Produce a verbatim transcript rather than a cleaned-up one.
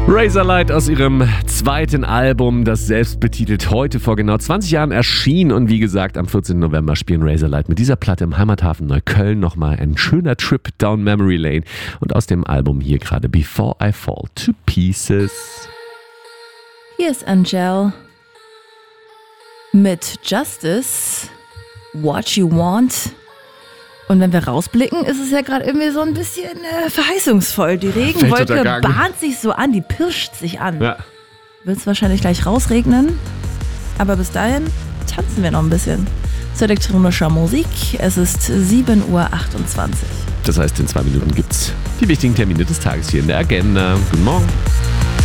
Razorlight aus ihrem zweiten Album, das selbstbetitelt heute vor genau zwanzig Jahren erschien. Und wie gesagt, am vierzehnten November spielen Razorlight mit dieser Platte im Heimathafen Neukölln nochmal ein schöner Trip down Memory Lane. Und aus dem Album hier gerade Before I Fall to Pieces. Hier ist Angèle mit Justice, What You Want. Und wenn wir rausblicken, ist es ja gerade irgendwie so ein bisschen äh, verheißungsvoll. Die Regenwolke bahnt sich so an, die pirscht sich an. Ja. Wird es wahrscheinlich gleich rausregnen. Aber bis dahin tanzen wir noch ein bisschen zu elektronischer Musik. Es ist sieben Uhr achtundzwanzig. Das heißt, in zwei Minuten gibt's die wichtigen Termine des Tages hier in der Agenda. Guten Morgen.